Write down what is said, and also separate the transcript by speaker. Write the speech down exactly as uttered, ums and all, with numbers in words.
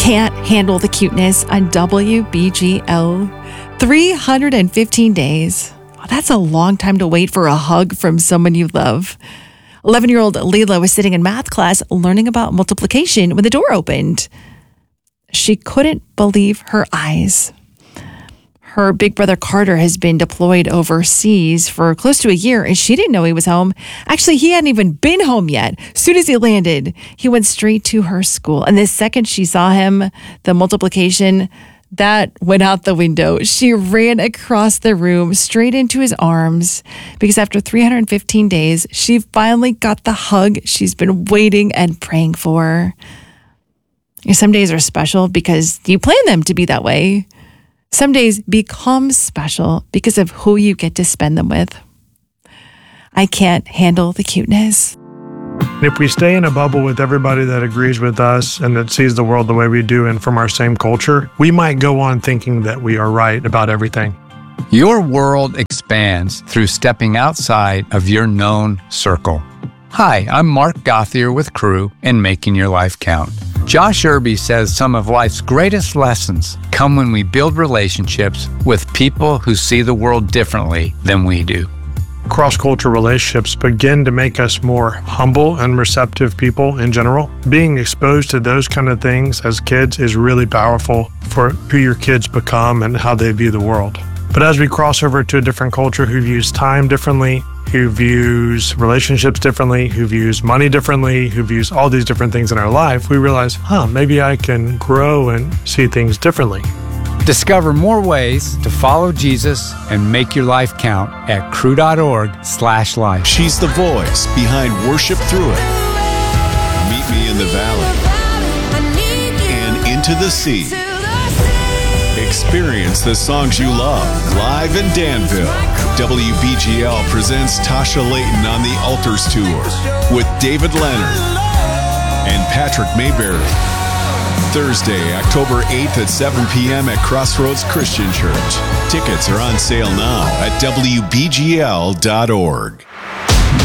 Speaker 1: Can't Handle the Cuteness on W B G L. three hundred fifteen days. Oh, that's a long time to wait for a hug from someone you love. eleven-year-old Leila was sitting in math class learning about multiplication when the door opened. She couldn't believe her eyes. Her big brother Carter has been deployed overseas for close to a year, and she didn't know he was home. Actually, he hadn't even been home yet. As soon as he landed, he went straight to her school. And the second she saw him, the multiplication, that went out the window. She ran across the room straight into his arms because after three hundred fifteen days, she finally got the hug she's been waiting and praying for. Some days are special because you plan them to be that way. Some days become special because of who you get to spend them with. I can't handle the cuteness.
Speaker 2: If we stay in a bubble with everybody that agrees with us and that sees the world the way we do and from our same culture, we might go on thinking that we are right about everything.
Speaker 3: Your world expands through stepping outside of your known circle. Hi, I'm Mark Gothier with Crew and Making Your Life Count. Josh Irby says some of life's greatest lessons come when we build relationships with people who see the world differently than we do.
Speaker 2: Cross-cultural relationships begin to make us more humble and receptive people in general. Being exposed to those kind of things as kids is really powerful for who your kids become and how they view the world. But as we cross over to a different culture who views time differently, who views relationships differently, who views money differently, who views all these different things in our life, we realize, huh, maybe I can grow and see things differently.
Speaker 3: Discover more ways to follow Jesus and make your life count at crew.org slash life.
Speaker 4: She's the voice behind Worship Through It, Meet Me in the Valley, and Into the Sea. Experience the songs you love live in Danville. W B G L presents Tasha Layton on the Altars Tour with David Leonard and Patrick Mayberry. Thursday, October eighth at seven p.m. at Crossroads Christian Church. Tickets are on sale now at W B G L dot org.